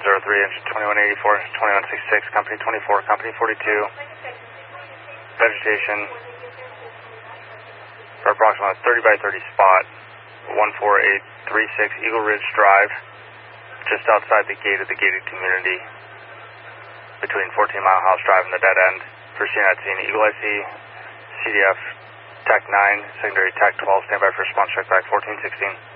engine 2184, 2166, company 24, company 42. Vegetation for approximately 30 by 30 spot, 14836 Eagle Ridge Drive, just outside the gate of the gated community, between 14 Mile House Drive and the dead end. First unit at scene, Eagle IC, CDF, TAC 9, secondary TAC 12, standby for response check back 1416.